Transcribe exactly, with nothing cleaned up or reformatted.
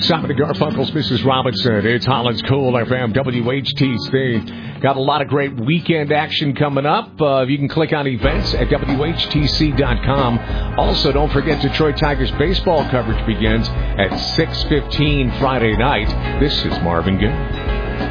Simon and Garfunkel's Missus Robinson. It's Holland's Cool F M, W H T C. Got a lot of great weekend action coming up. Uh, you can click on events at W H T C dot com. Also, don't forget Detroit Tigers baseball coverage begins at six fifteen Friday night. This is Marvin Gaye.